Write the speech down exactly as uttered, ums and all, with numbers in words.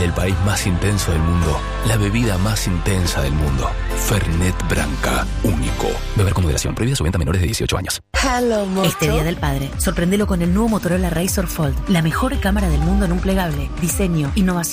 Desde el país más intenso del mundo, la bebida más intensa del mundo. Fernet Branca, único. Beber con moderación. Prohibida su venta a menores de dieciocho años. Hello, Este Día del Padre, sorprendelo con el nuevo Motorola Razr Fold, la mejor cámara del mundo en un plegable. Diseño, innovación.